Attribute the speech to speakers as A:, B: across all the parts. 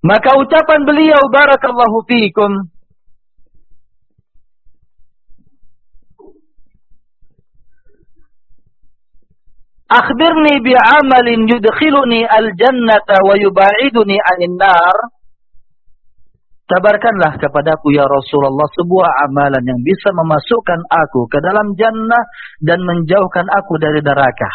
A: Maka ucapan beliau, barakallahu fiikum, akhbirni bi'amalin yudkhiluni al-jannata wa yuba'iduni 'anil nar. Kabarkanlah kepadaku ya Rasulullah sebuah amalan yang bisa memasukkan aku ke dalam jannah dan menjauhkan aku dari neraka.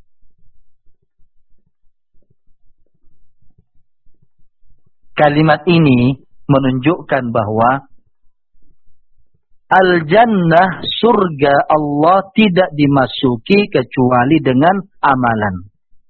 A: Kalimat ini menunjukkan bahwa al-jannah, surga Allah, tidak dimasuki kecuali dengan amalan.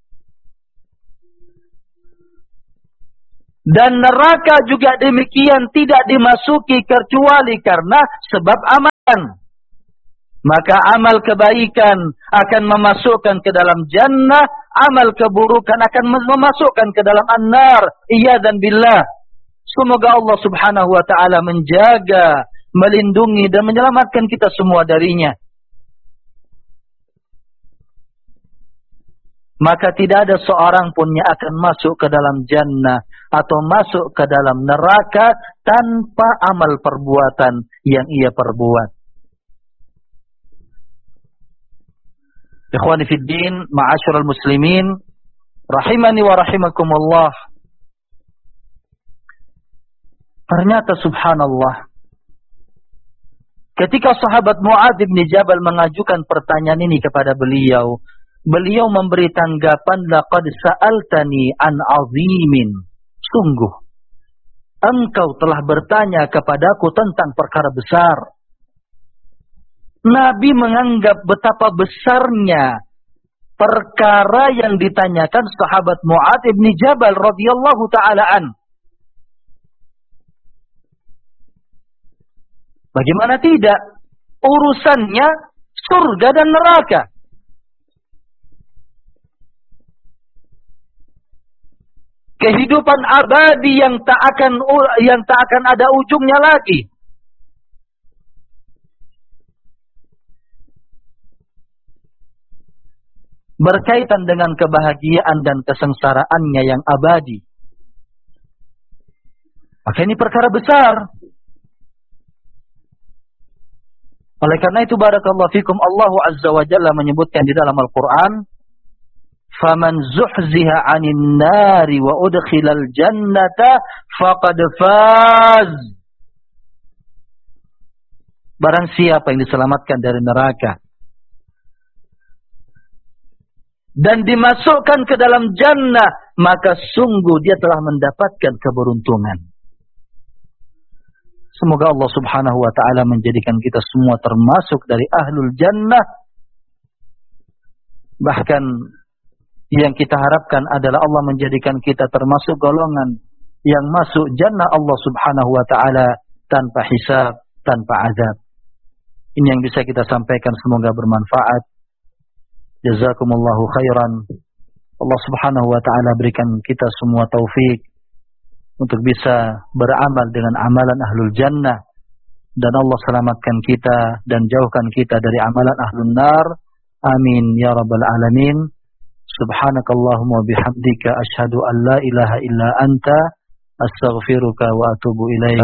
A: Dan neraka juga demikian, tidak dimasuki kecuali karena sebab amalan. Maka amal kebaikan akan memasukkan ke dalam jannah, amal keburukan akan memasukkan ke dalam an-nar. Iyadzan billah. Semoga Allah Subhanahu wa taala menjaga, melindungi dan menyelamatkan kita semua darinya. Maka tidak ada seorang pun yang akan masuk ke dalam jannah atau masuk ke dalam neraka tanpa amal perbuatan yang ia perbuat. Ikhwani fid din, ma'asyiral muslimin, rahimani wa rahimakumullah. Ternyata subhanallah, ketika sahabat Mu'adz bin Jabal mengajukan pertanyaan ini kepada beliau, beliau memberi tanggapan, laqad sa'altani an azimin. Sungguh, engkau telah bertanya kepadaku tentang perkara besar. Nabi menganggap betapa besarnya perkara yang ditanyakan sahabat Mu'adz bin Jabal radhiyallahu ta'ala an. Bagaimana tidak? Urusannya surga dan neraka. Kehidupan abadi yang tak akan ada ujungnya lagi. Berkaitan dengan kebahagiaan dan kesengsaraannya yang abadi. Maka ini perkara besar. Oleh karena itu barakallahu fikum, Allah Azza wa Jalla menyebutkan di dalam Al-Quran, faman zuhziha 'anil nari wa udkhilal jannata faqad faz. Barang siapa yang diselamatkan dari neraka dan dimasukkan ke dalam jannah, maka sungguh dia telah mendapatkan keberuntungan. Semoga Allah Subhanahu wa taala menjadikan kita semua termasuk dari ahlul jannah. Bahkan yang kita harapkan adalah Allah menjadikan kita termasuk golongan yang masuk jannah Allah Subhanahu wa taala tanpa hisab, tanpa azab. Ini yang bisa kita sampaikan, semoga bermanfaat. Jazakumullahu khairan. Allah Subhanahu wa taala berikan kita semua taufik untuk bisa beramal dengan amalan ahlul jannah, dan Allah selamatkan kita dan jauhkan kita dari amalan ahlun nar. Amin ya rabbal alamin. Subhanakallahumma bihamdika asyhadu an la ilaha illa anta astaghfiruka wa atubu ilaik.